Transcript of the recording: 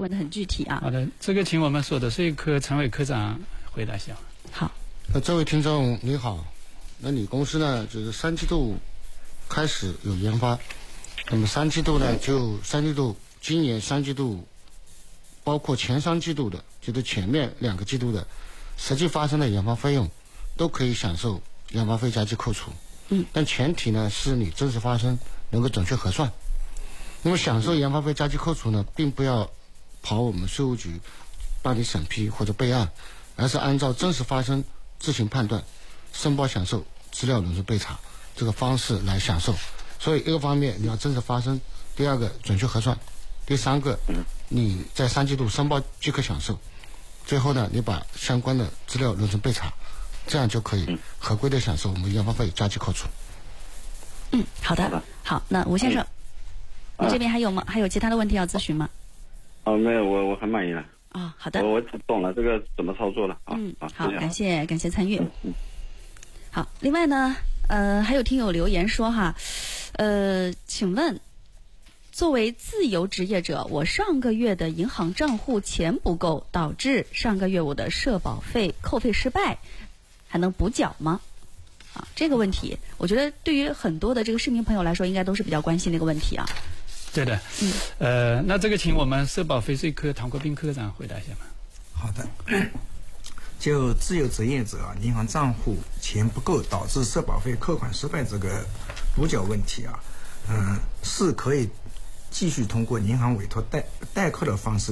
问得很具体啊。 好的，这个请我们所得税科陈伟科长回答一下。 好， 这位听众你好，那你公司呢就是3季度开始有研发，那么3季度呢就3季度，今年3季度包括前3季度的，就是前面2个季度的实际发生的研发费用都可以享受研发费加计扣除。但前提呢是你真实发生能够准确核算。那么享受研发费加计扣除呢，并不要跑我们税务局办理审批或者备案，而是按照真实发生自行判断，申报享受，资料轮存备查这个方式来享受。所以一个方面你要真实发生，第二个准确核算，第三个你在3季度申报即可享受，最后呢你把相关的资料轮存备查，这样就可以合规的享受我们研发费加计扣除。 好的，好，那吴先生，你这边还有吗？还有其他的问题要咨询吗？ 没有，我很满意了。 好的， 我懂了这个怎么操作了。 好，感谢参与。好，另外呢，还有听友留言说哈，请问，作为自由职业者，我上个月的银行账户钱不够，导致上个月我的社保费扣费失败，还能补缴吗？这个问题，我觉得对于很多的这个市民朋友来说，应该都是比较关心的一个问题啊。 对的，那这个请我们社保费税科唐国斌科长回答一下吧。 好的，就自由职业者银行账户钱不够导致社保费扣款失败这个补缴问题是可以继续通过银行委托代扣的方式